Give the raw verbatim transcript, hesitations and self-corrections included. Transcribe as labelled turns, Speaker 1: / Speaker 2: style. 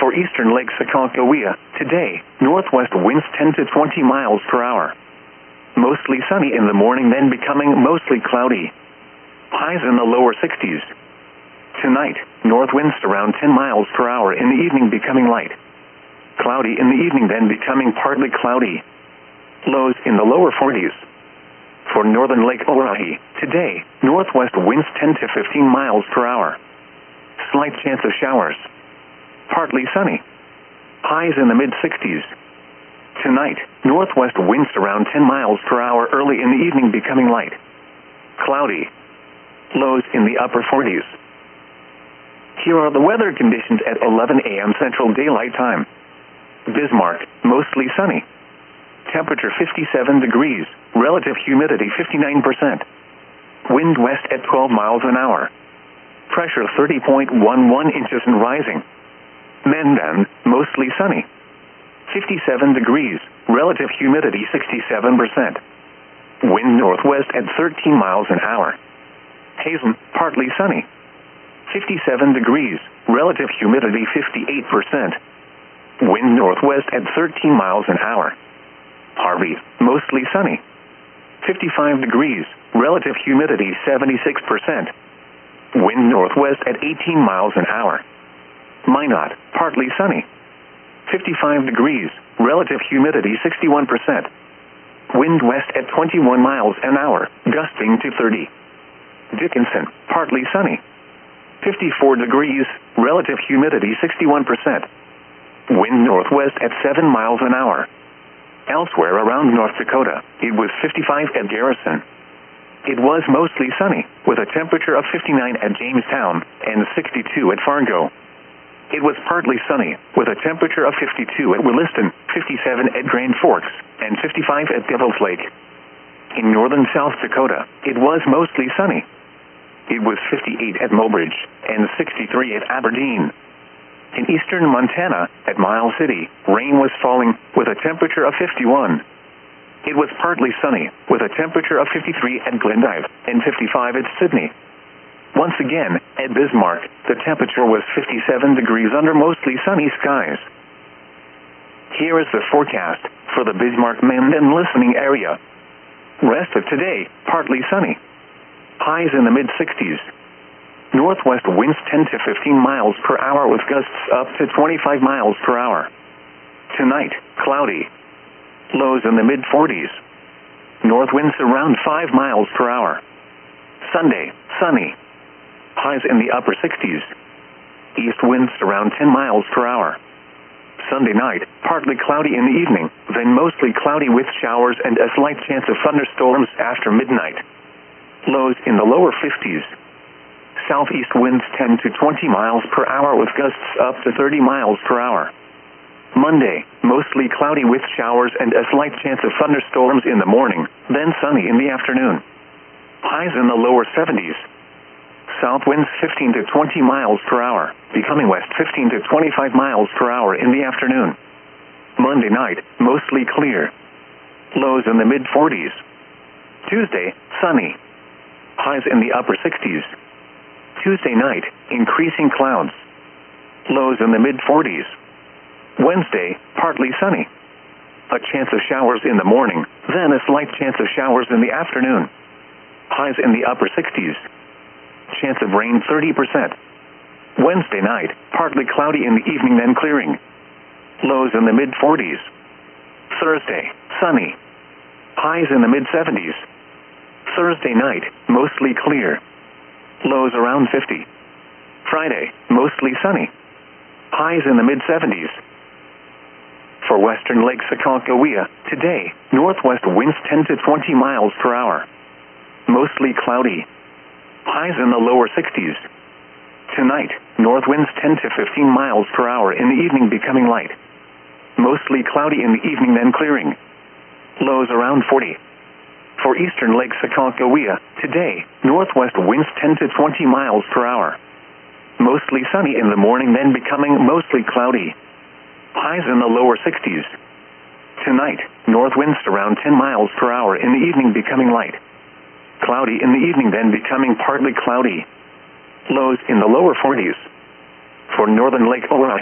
Speaker 1: For eastern Lake Sacagawea, today, northwest winds ten to twenty miles per hour. Mostly sunny in the morning, then becoming mostly cloudy. Highs in the lower sixties. Tonight, north winds around ten miles per hour, in the evening becoming light. Cloudy in the evening, then becoming partly cloudy. Lows in the lower forties. For northern Lake Orohi, today, northwest winds ten to fifteen miles per hour. Slight chance of showers. Partly sunny. Highs in the mid-sixties. Tonight, northwest winds around ten miles per hour, early in the evening becoming light. Cloudy. Lows in the upper forties. Here are the weather conditions at eleven a m Central Daylight Time. Bismarck, mostly sunny. Temperature fifty-seven degrees, relative humidity fifty-nine percent. Wind west at twelve miles an hour. Pressure thirty point one one inches and rising. Mandan, mostly sunny. fifty-seven degrees, relative humidity sixty-seven percent. Wind northwest at thirteen miles an hour. Hazen, partly sunny. fifty-seven degrees, relative humidity fifty-eight percent. Wind northwest at thirteen miles an hour. Harvey, mostly sunny. fifty-five degrees, relative humidity seventy-six percent. Wind northwest at eighteen miles an hour. Minot, partly sunny. fifty-five degrees, relative humidity sixty-one percent. Wind west at twenty-one miles an hour, gusting to thirty. Dickinson, partly sunny. fifty-four degrees, relative humidity sixty-one percent. Wind northwest at seven miles an hour. Elsewhere around North Dakota, it was fifty-five at Garrison. It was mostly sunny, with a temperature of fifty-nine at Jamestown and sixty-two at Fargo. It was partly sunny, with a temperature of fifty-two at Williston, fifty-seven at Grand Forks, and fifty-five at Devil's Lake. In northern South Dakota, it was mostly sunny. It was fifty-eight at Mobridge and sixty-three at Aberdeen. In eastern Montana, at Miles City, rain was falling, with a temperature of fifty-one. It was partly sunny, with a temperature of fifty-three at Glendive and fifty-five at Sydney. Once again, at Bismarck, the temperature was fifty-seven degrees under mostly sunny skies. Here is the forecast for the Bismarck-Mandan listening area. Rest of today, partly sunny. Highs in the mid-sixties. Northwest winds ten to fifteen miles per hour, with gusts up to twenty-five miles per hour. Tonight, cloudy. Lows in the mid-forties. North winds around five miles per hour. Sunday, sunny. Highs in the upper sixties. East winds around ten miles per hour. Sunday night, partly cloudy in the evening, then mostly cloudy with showers and a slight chance of thunderstorms after midnight. Lows in the lower fifties. Southeast winds ten to twenty miles per hour, with gusts up to thirty miles per hour. Monday, mostly cloudy with showers and a slight chance of thunderstorms in the morning, then sunny in the afternoon. Highs in the lower seventies. South winds fifteen to twenty miles per hour, becoming west fifteen to twenty-five miles per hour in the afternoon. Monday night, mostly clear. Lows in the mid-forties. Tuesday, sunny. Highs in the upper sixties. Tuesday night, increasing clouds. Lows in the mid-forties. Wednesday, partly sunny. A chance of showers in the morning, then a slight chance of showers in the afternoon. Highs in the upper sixties. Chance of rain thirty percent. Wednesday night, partly cloudy in the evening, then clearing. Lows in the mid-forties. Thursday, sunny. Highs in the mid-seventies. Thursday night, mostly clear. Lows around fifty. Friday, mostly sunny. Highs in the mid-seventies. For western Lake Sacagawea, today, northwest winds ten to twenty miles per hour. Mostly cloudy. Highs in the lower sixties. Tonight, north winds ten to fifteen miles per hour, in the evening becoming light. Mostly cloudy in the evening, then clearing. Lows around forty. For eastern Lake Sacagawea, today, northwest winds ten to twenty miles per hour. Mostly sunny in the morning, then becoming mostly cloudy. Highs in the lower sixties. Tonight, north winds around ten miles per hour, in the evening becoming light. Cloudy in the evening, then becoming partly cloudy. Lows in the lower forties. For northern Lake Orohi,